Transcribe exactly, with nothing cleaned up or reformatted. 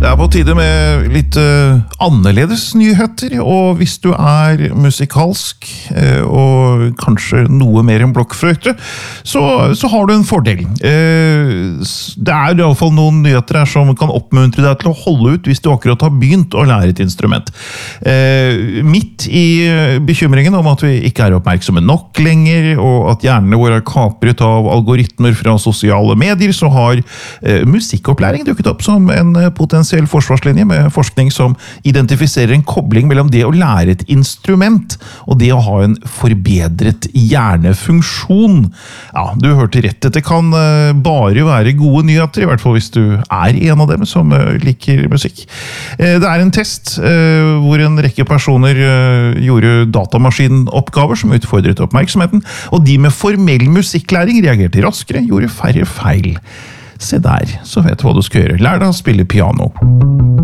Det er på tide med litt uh, annerledes nyheter, og hvis du er musikalsk uh, og kanskje noe mer enn blokkfløyte, så, så har du en fordel. Uh, det er i alle fall noen nyheter her som kan oppmuntre deg til å holde ut hvis du akkurat har begynt å lære et instrument. Uh, midt i bekymringen om at vi ikke er oppmerksomme nok lenger, og at hjernene våre er kapret av algoritmer fra sosiale medier, så har uh, musikkopplæring dukket opp som en potensiell forsvarslinje med forskning som identifiserer en kobling mellom det å lære et instrument og det å ha en forbedret hjernefunksjon. Ja, du hørte rett. Dette kan bare være gode nyheter, i hvert fall hvis du er en av dem som liker musikk. Det er en test hvor en rekke personer gjorde datamaskinoppgaver som utfordret oppmerksomheten, og de med formell musikklæring reagerte raskere, gjorde færre feil. Se der, så vet du hva du skal gjøre. Lær deg å spille piano.